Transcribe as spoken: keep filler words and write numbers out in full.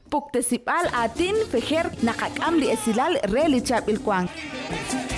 Pukte sipal atin feher nakakam li esilal reli chap ilkwang.